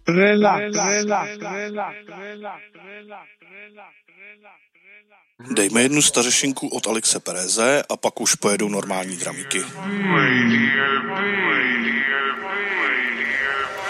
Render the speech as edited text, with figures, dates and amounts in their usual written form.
Dejme jednu stařešinku od Alexe Pereze a pak už pojedou normální dramíky.